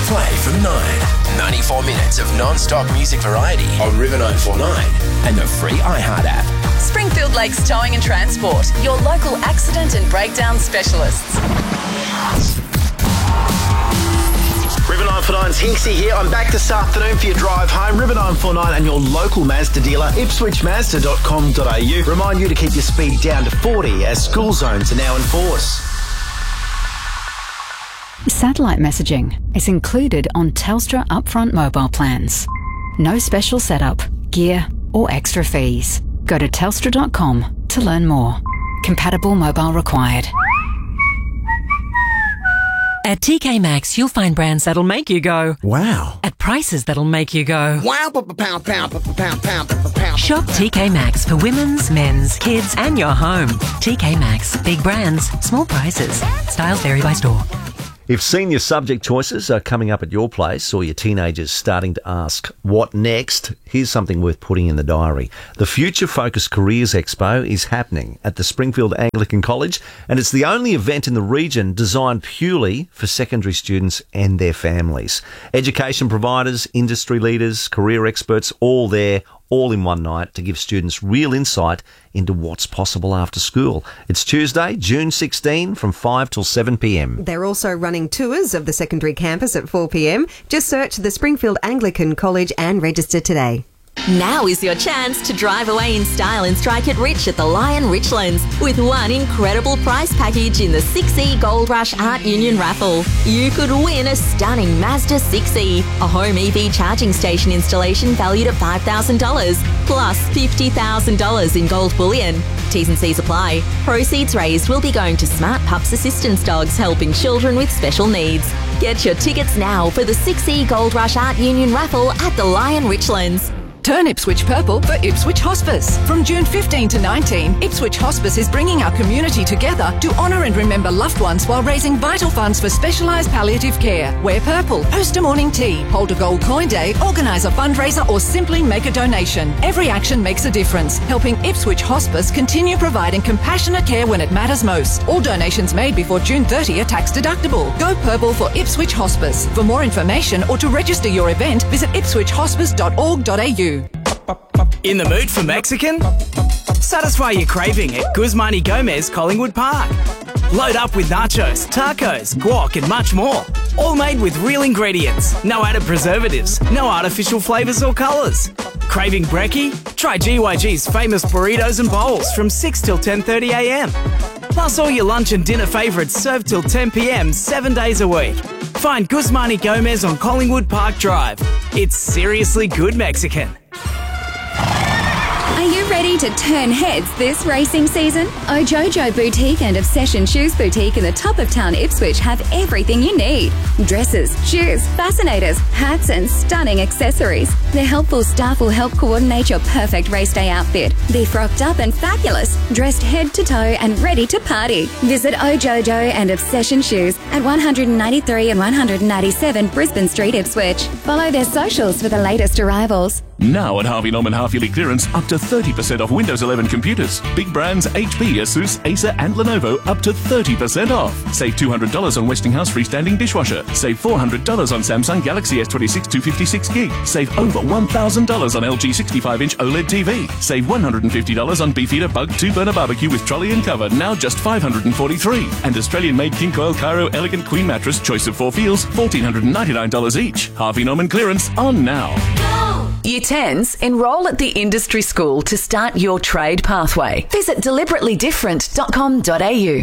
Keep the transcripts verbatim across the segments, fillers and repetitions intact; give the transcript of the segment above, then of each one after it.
Play from nine. ninety-four minutes of non-stop music variety on River nine four nine and the free iHeart app. Springfield Lakes Towing and Transport, your local accident and breakdown specialists. River nine four nine's Hinksy here. I'm back this afternoon for your drive home. River nine four nine and your local Mazda dealer, ipswich mazda dot com dot a u. Remind you to keep your speed down to forty as school zones are now in force. Satellite messaging is included on Telstra upfront mobile plans. No special setup, gear or extra fees. Go to telstra dot com to learn more. Compatible mobile required. At T K Maxx, you'll find brands that'll make you go, wow, at prices that'll make you go, wow, pound, pound, pound, pound, pound, pound. Shop T K Maxx for women's, men's, kids and your home. T K Maxx, big brands, small prices. Styles vary by store. If senior subject choices are coming up at your place or your teenagers starting to ask, what next? Here's something worth putting in the diary. The Future Focus Careers Expo is happening at the Springfield Anglican College, and it's the only event in the region designed purely for secondary students and their families. Education providers, industry leaders, career experts, all there, all in one night to give students real insight into what's possible after school. It's Tuesday, June sixteenth from five till seven p m. They're also running tours of the secondary campus at four p m. Just search the Springfield Anglican College and register today. Now is your chance to drive away in style and strike it rich at the Lion Richlands with one incredible prize package in the six E Gold Rush Art Union raffle. You could win a stunning Mazda six E, a home E V charging station installation valued at five thousand dollars, plus fifty thousand dollars in gold bullion. T's and C's apply. Proceeds raised will be going to Smart Pups Assistance Dogs helping children with special needs. Get your tickets now for the six E Gold Rush Art Union raffle at the Lion Richlands. Turn Ipswich purple for Ipswich Hospice. From June fifteenth to nineteenth, Ipswich Hospice is bringing our community together to honour and remember loved ones while raising vital funds for specialised palliative care. Wear purple, host a morning tea, hold a gold coin day, organise a fundraiser or simply make a donation. Every action makes a difference, helping Ipswich Hospice continue providing compassionate care when it matters most. All donations made before June thirtieth are tax deductible. Go purple for Ipswich Hospice. For more information or to register your event, visit ipswich hospice dot org dot a u. In the mood for Mexican? Satisfy your craving at Guzmani Gomez Collingwood Park. Load up with nachos, tacos, guac and much more. All made with real ingredients. No added preservatives, no artificial flavours or colours. Craving brekkie? Try G Y G's famous burritos and bowls from six till ten thirty a m. Plus all your lunch and dinner favourites served till ten p m seven days a week. Find Guzmani Gomez on Collingwood Park Drive. It's seriously good Mexican. Are you ready to turn heads this racing season? Ojojo Boutique and Obsession Shoes Boutique in the top of town Ipswich have everything you need. Dresses, shoes, fascinators, hats and stunning accessories. Their helpful staff will help coordinate your perfect race day outfit. Be frocked up and fabulous, dressed head to toe and ready to party. Visit Ojojo and Obsession Shoes at one ninety-three and one ninety-seven Brisbane Street, Ipswich. Follow their socials for the latest arrivals. Now at Harvey Norman half-yearly clearance, up to thirty percent off Windows eleven computers. Big brands H P, Asus, Acer and Lenovo up to thirty percent off. Save two hundred dollars on Westinghouse freestanding dishwasher. Save four hundred dollars on Samsung Galaxy S twenty-six two fifty-six gig. Save over one thousand dollars on L G sixty-five inch OLED T V. Save one hundred fifty dollars on Beefeater Bug two burner barbecue with trolley and cover, now just five hundred forty-three dollars. And Australian-made King Coil Cairo Elegant Queen Mattress, choice of four feels, one thousand four hundred ninety-nine dollars each. Harvey Norman clearance on now. Year tens, enrol at the industry school to start your trade pathway. Visit deliberately different dot com dot a u.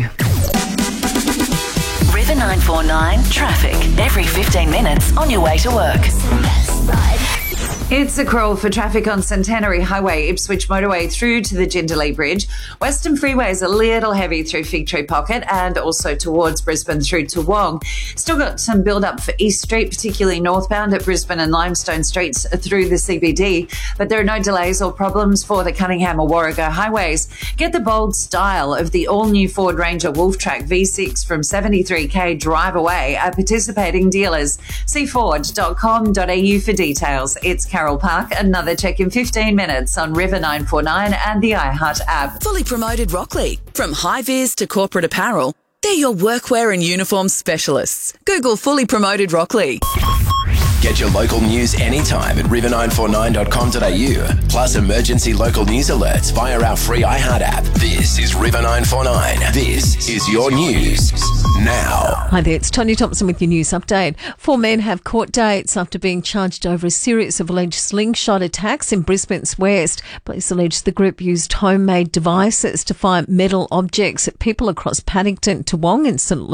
River nine four nine traffic every fifteen minutes on your way to work. It's a crawl for traffic on Centenary Highway, Ipswich Motorway through to the Jindalee Bridge. Western Freeway is a little heavy through Fig Tree Pocket and also towards Brisbane through to Wong. Still got some build-up for East Street, particularly northbound at Brisbane and Limestone Streets through the C B D, but there are no delays or problems for the Cunningham or Warrego highways. Get the bold style of the all-new Ford Ranger Wolftrack V six from seventy-three k drive away at participating dealers. See ford dot com dot a u for details. It's Carol Park. Another check in fifteen minutes on River nine four nine and the iHeart app. Fully Promoted Rockley. From high-vis to corporate apparel, they're your workwear and uniform specialists. Google Fully Promoted Rockley. Get your local news anytime at river nine four nine dot com dot a u. Plus emergency local news alerts via our free iHeart app. This is River nine four nine. This is your news now. Hi there, it's Tony Thompson with your news update. Four men have court dates after being charged over a series of alleged slingshot attacks in Brisbane's west. Police allege the group used homemade devices to fire metal objects at people across Paddington, Toowong and St